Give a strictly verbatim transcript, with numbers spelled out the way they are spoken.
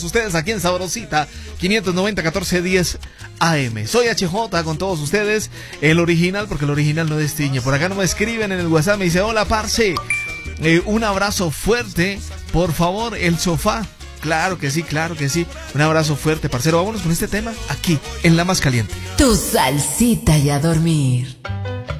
Ustedes aquí en Sabrosita quinientos noventa catorce diez A M. Soy H J con todos ustedes, el original, porque el original no destiñe. Por acá no me escriben en el WhatsApp, me dice: hola parce, eh, un abrazo fuerte, por favor, el sofá. Claro que sí, claro que sí. Un abrazo fuerte, parcero. Vámonos con este tema aquí en La Más Caliente. Tu salsita y a dormir.